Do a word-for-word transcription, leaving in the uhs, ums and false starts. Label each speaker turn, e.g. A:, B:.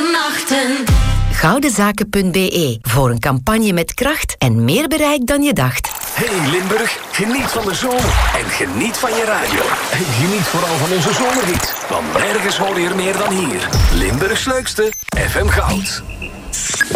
A: overnachten.
B: Goudenzaken punt b e voor een campagne met kracht en meer bereik dan je dacht.
C: Hey Limburg, geniet van de zomer en geniet van je radio. En geniet vooral van onze zomerhit, want nergens hoor je er meer dan hier. Limburgs leukste, F M Goud.